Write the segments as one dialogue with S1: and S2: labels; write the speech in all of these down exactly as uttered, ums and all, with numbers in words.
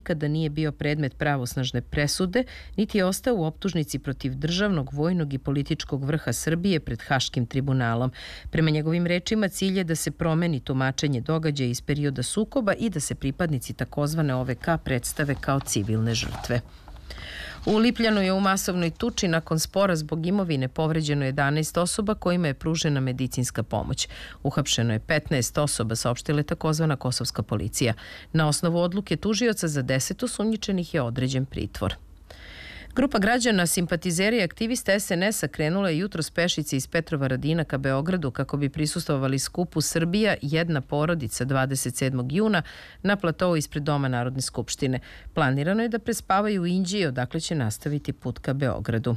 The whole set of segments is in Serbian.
S1: kada nije bio predmet pravosnažne presude, niti je ostao u optužnici protiv državnog, vojnog i političkog vrha Srbije pred Haškim tribunalom. Prema njegovim rečima, cilj je da se promeni tumačenje događaja iz perioda sukoba i da se pripadnici takozvane O V K predstave kao civilne žrtve. U Lipljanu je u masovnoj tuči nakon spora zbog imovine povređeno jedanaest osoba kojima je pružena medicinska pomoć. Uhapšeno je petnaest osoba, saopštila je takozvana kosovska policija. Na osnovu odluke tužioca za deset osumnjičenih je određen pritvor. Grupa građana, simpatizeri i aktivista S N S-a krenula je jutros pešice iz Petrovaradina ka Beogradu kako bi prisustvovali skupu Srbija jedna porodica dvadeset sedmog juna na platovu ispred Doma Narodne skupštine. Planirano je da prespavaju u Inđiji, odakle će nastaviti put ka Beogradu.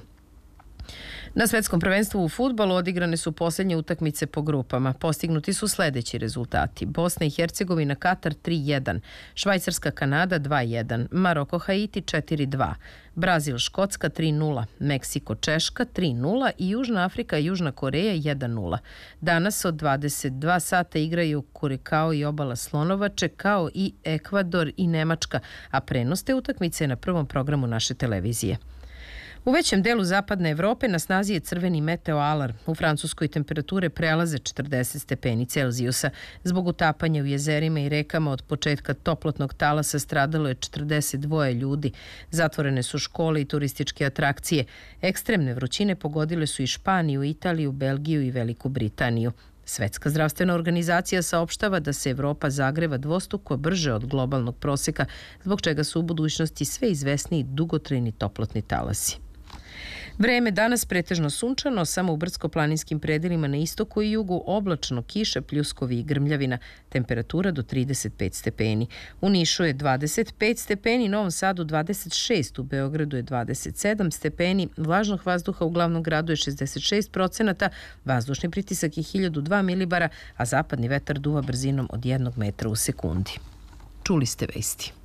S1: Na svetskom prvenstvu u fudbalu odigrane su posljednje utakmice po grupama. Postignuti su sledeći rezultati: Bosna i Hercegovina Katar tri jedan, Švajcarska Kanada dva jedan, Maroko Haiti četiri dva, Brazil Škotska tri nula, Meksiko Češka tri nula i Južna Afrika i Južna Koreja jedan nula. Danas od dvadeset dva sata igraju Kurikao i Obala Slonovače, kao i Ekvador i Nemačka, a prenos te utakmice je na prvom programu naše televizije. U većem delu zapadne Evrope na snazi je crveni meteo alarm. U Francuskoj temperature prelaze četrdeset stepeni Celzijusa. Zbog utapanja u jezerima i rekama od početka toplotnog talasa stradalo je četrdeset dva ljudi. Zatvorene su škole i turističke atrakcije. Ekstremne vrućine pogodile su i Španiju, Italiju, Belgiju i Veliku Britaniju. Svetska zdravstvena organizacija saopštava da se Evropa zagreva dvostruko brže od globalnog proseka, zbog čega su u budućnosti sve izvesniji dugotrajni toplotni talasi. Vreme danas pretežno sunčano, samo u brdsko-planinskim predelima na istoku i jugu oblačno, kiša, pljuskovi i grmljavina, temperatura do trideset pet stepeni. U Nišu je dvadeset pet stepeni, Novom Sadu dvadeset šest, u Beogradu je dvadeset sedam stepeni, vlažnog vazduha u glavnom gradu je šezdeset šest procenata, vazdušni pritisak je hiljadu dva milibara, a zapadni vetar duva brzinom od jednog metra u sekundi. Čuli ste vesti.